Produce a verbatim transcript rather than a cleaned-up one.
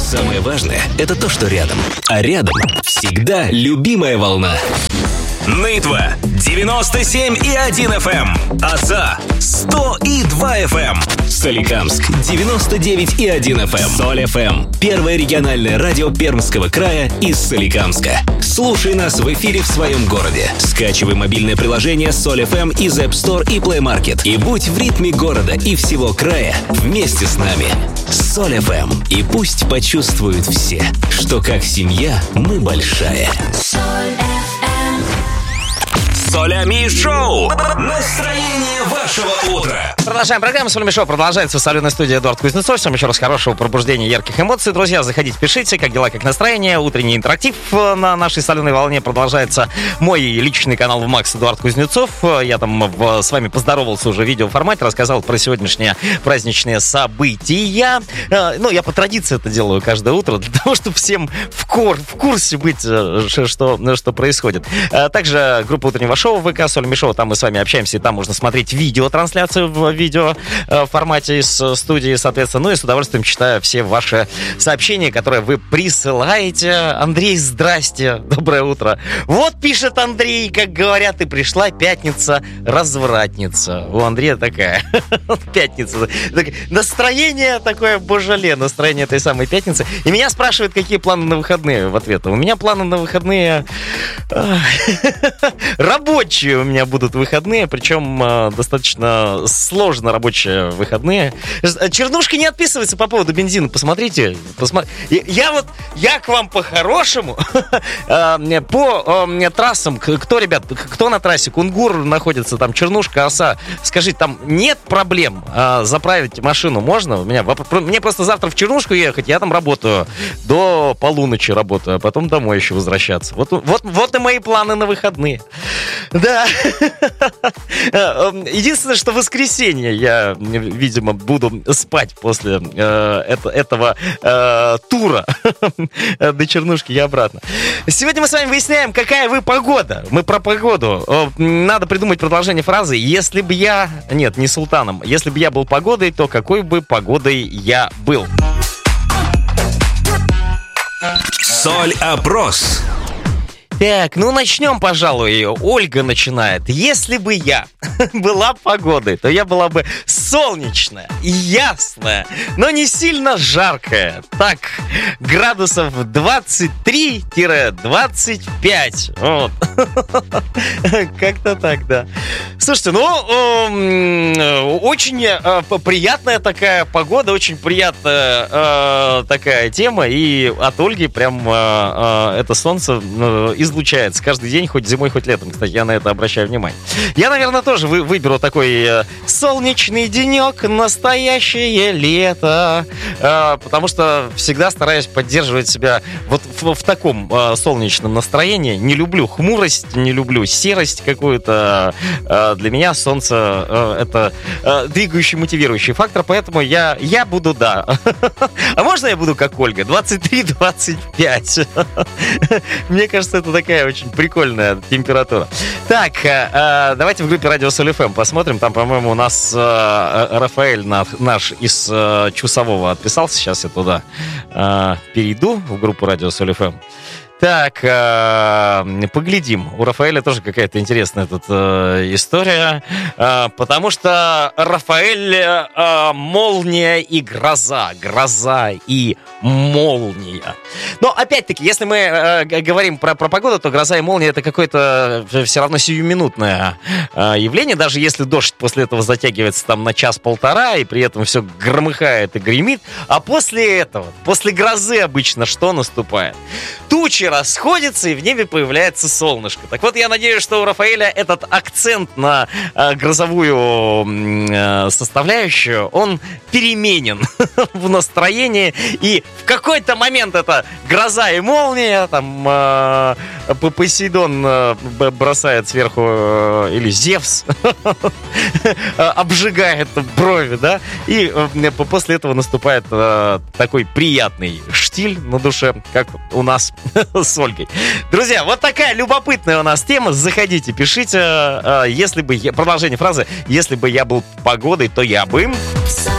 Самое важное – это то, что рядом. А рядом всегда любимая волна. Нытва девяносто семь и один эф эм, Оса сто и два эф эм, Соликамск девяносто девять и один эф эм, Соль эф эм, первое региональное радио Пермского края из Соликамска. Слушай нас в эфире в своем городе. Скачивай мобильное приложение Соль эф эм из App Store и Play Market и будь в ритме города и всего края вместе с нами. Соль эф эм. И пусть почувствуют все, что как семья мы большая. Солями Шоу. Настроение вашего утра. Продолжаем программу Солями Шоу. Продолжается в соленой студии Эдуард Кузнецов. Всем еще раз хорошего пробуждения, ярких эмоций. Друзья, заходите, пишите, как дела, как настроение. Утренний интерактив на нашей соленой волне продолжается. Мой личный канал в Макс Эдуард Кузнецов. Я там в, с вами поздоровался уже в видеоформате, рассказал про сегодняшние праздничные события. Ну, я по традиции это делаю каждое утро, для того, чтобы всем в, кур, в курсе быть, что, что происходит. Также группа утреннего шоу ВК Солями Шоу, там мы с вами общаемся, и там можно смотреть видеотрансляцию в видео э, формате из студии, соответственно. Ну и с удовольствием читаю все ваши сообщения, которые вы присылаете. Андрей, здрасте, доброе утро. Вот пишет Андрей, как говорят, и пришла пятница, развратница. У Андрея такая пятница. Настроение такое, божале, настроение этой самой пятницы. И меня спрашивают, какие планы на выходные в ответ. У меня планы на выходные... Рабочие у меня будут выходные, причем э, достаточно сложно рабочие выходные. Чернушка не отписывается по поводу бензина. Посмотрите, посмотрите. Я вот, я к вам по-хорошему по трассам. Кто, ребят, кто на трассе? Кунгур находится, там Чернушка, Оса. Скажите, там нет проблем заправить машину? Можно? У меня, мне просто завтра в Чернушку ехать, я там работаю. До полуночи работаю, а потом домой еще возвращаться. Вот, вот, вот и мои планы на выходные. Да. Единственное, что в воскресенье я, видимо, буду спать после э, это, этого э, тура до Чернушки и обратно. Сегодня мы с вами выясняем, какая вы погода. Мы про погоду. Надо придумать продолжение фразы. Если бы я... Нет, не султаном. Если бы я был погодой, то какой бы погодой я был? Соль-опрос. Так, ну начнем, пожалуй. Ольга начинает. Если бы я была погодой, то я была бы солнечная, ясная, но не сильно жаркая. Так, градусов двадцать три - двадцать пять. Вот. Как-то так, да. Слушайте, ну, очень приятная такая погода, очень приятная такая тема. И от Ольги прям это солнце излучается каждый день, хоть зимой, хоть летом. Кстати, я на это обращаю внимание. Я, наверное, тоже вы, выберу такой э, солнечный денек, настоящее лето, э, потому что всегда стараюсь поддерживать себя вот в, в таком э, солнечном настроении. Не люблю хмурость, не люблю серость какую-то. Э, для меня солнце э, это э, двигающий, мотивирующий фактор, поэтому я, я буду, да. А можно я буду как Ольга? двадцать три - двадцать пять. Мне кажется, это такая очень прикольная температура. Так, э, давайте в группе Радио Соль эф эм посмотрим. Там, по-моему, у нас э, Рафаэль наш из э, Чусового отписался. Сейчас я туда э, перейду, в группу Радио Соль эф эм. Так, э, поглядим. У Рафаэля тоже какая-то интересная тут э, история. Э, потому что Рафаэль э, молния и гроза. Гроза и молния. Но опять-таки, если мы э, говорим про, про погоду, то гроза и молния — это какое-то все равно сиюминутное э, явление. Даже если дождь после этого затягивается там на час-полтора, и при этом все громыхает и гремит. А после этого, после грозы обычно что наступает? Тучи расходятся, и в небе появляется солнышко. Так вот, я надеюсь, что у Рафаэля этот акцент на э, грозовую э, составляющую, он переменен в настроении, и в какой-то момент это гроза и молния, там э, Посейдон э, бросает сверху, э, или Зевс обжигает брови, да, и э, после этого наступает э, такой приятный штиль на душе, как у нас с Ольгой. Друзья, вот такая любопытная у нас тема. Заходите, пишите. Если бы я... Продолжение фразы. Если бы я был погодой, то я бы...